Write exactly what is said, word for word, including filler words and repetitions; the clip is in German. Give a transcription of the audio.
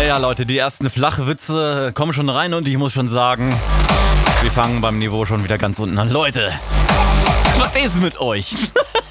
ja, Leute, die ersten Flachwitze kommen schon rein und ich muss schon sagen, wir fangen beim Niveau schon wieder ganz unten an. Leute, was ist mit euch?